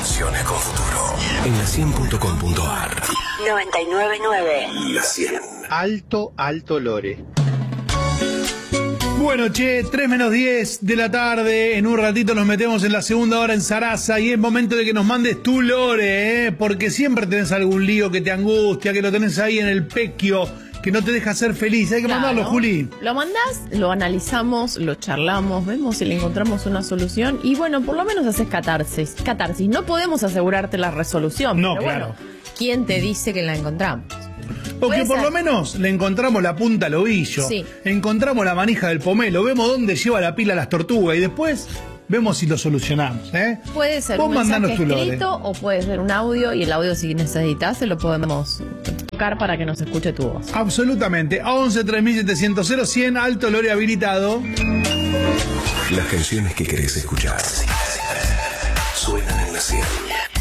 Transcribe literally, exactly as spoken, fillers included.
Canciones con futuro. En la cien punto com punto ar. noventa y nueve punto nueve. La cien. Alto, alto lore. Bueno, che, tres menos diez de la tarde. En un ratito nos metemos en la segunda hora en Sarasa. Y es momento de que nos mandes tu lore, ¿eh? Porque siempre tenés algún lío que te angustia, que lo tenés ahí en el pequio, que no te deja ser feliz. Hay que Claro. mandarlo, Juli. Lo mandás, lo analizamos, lo charlamos, vemos si le encontramos una solución. Y bueno, por lo menos haces catarsis. Catarsis. No podemos asegurarte la resolución. No, pero claro. bueno, ¿quién te dice que la encontramos? Porque Puede por ser. lo menos le encontramos la punta al ovillo. Sí. Encontramos la manija del pomelo. Vemos dónde lleva la pila las tortugas. Y después vemos si lo solucionamos, ¿eh? Puede ser Vos un mensaje mandanos tu lore. escrito o puede ser un audio. Y el audio, si necesitas, se lo podemos tocar para que nos escuche tu voz. Absolutamente. A once tres mil setecientos cien, alto lore habilitado. Las canciones que querés escuchar suenan en la cien.